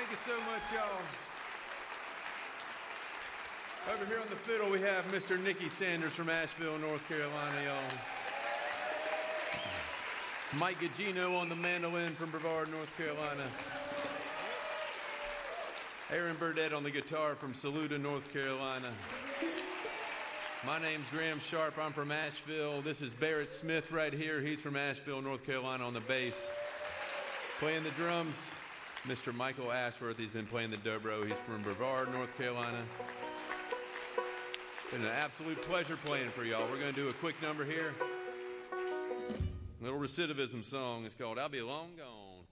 Thank you so much, y'all. Over here on the fiddle, we have Mr. Nicky Sanders from Asheville, North Carolina, y'all. Mike Gugino on the mandolin from Brevard, North Carolina. Aaron Burdett on the guitar from Saluda, North Carolina. My name's Graham Sharp. I'm from Asheville. This is Barrett Smith right here. He's from Asheville, North Carolina on the bass. Playing the drums, Mr. Michael Ashworth. He's been playing the dobro. He's from Brevard, North Carolina. Been an absolute pleasure playing for y'all. We're going to do a quick number here. A little recidivism song. It's called I'll Be Long Gone.